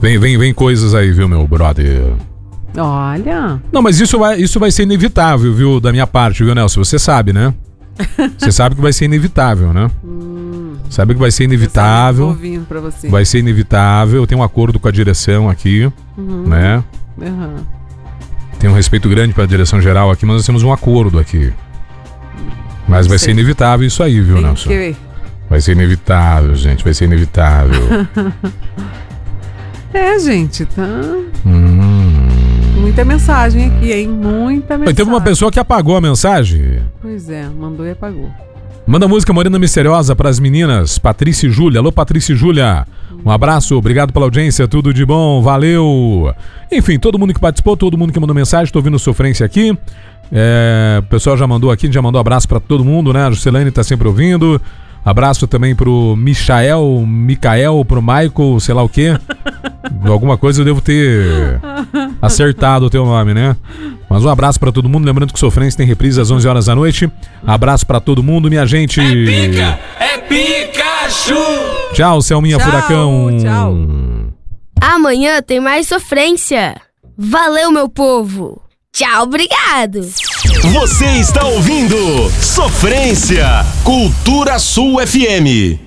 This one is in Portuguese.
Vem coisas aí, viu, meu brother? Olha. Não, mas isso vai ser inevitável, viu, da minha parte, viu, Nelson? Você sabe, né? Você sabe que vai ser inevitável, né? Sabe que vai ser inevitável. Ouvindo pra você. Vai ser inevitável. Eu tenho um acordo com a direção aqui, né? Tenho um respeito grande pela direção geral aqui, mas nós temos um acordo aqui. Mas vai ser inevitável isso aí, viu, Nelson? Vai ser inevitável, gente. Vai ser inevitável. Gente, tá... Muita mensagem aqui, hein? Muita mensagem. Teve uma pessoa que apagou a mensagem. Pois é, mandou e apagou. Manda a música Morena Misteriosa pras meninas, Patrícia e Júlia. Alô, Patrícia e Júlia. Um abraço, obrigado pela audiência, tudo de bom, valeu. Enfim, todo mundo que participou, todo mundo que mandou mensagem, tô ouvindo Sofrência aqui. O pessoal já mandou aqui, já mandou abraço pra todo mundo, né? A Juscelane tá sempre ouvindo. Abraço também pro Micael, pro Michael, sei lá o quê. Alguma coisa eu devo ter acertado o teu nome, né? Mas um abraço pra todo mundo. Lembrando que Sofrência tem reprise às 11 horas da noite. Abraço pra todo mundo, minha gente. É Pikachu! Tchau, Selminha Furacão. Tchau. Amanhã tem mais Sofrência. Valeu, meu povo. Tchau, obrigado. Você está ouvindo Sofrência, Cultura Sul FM.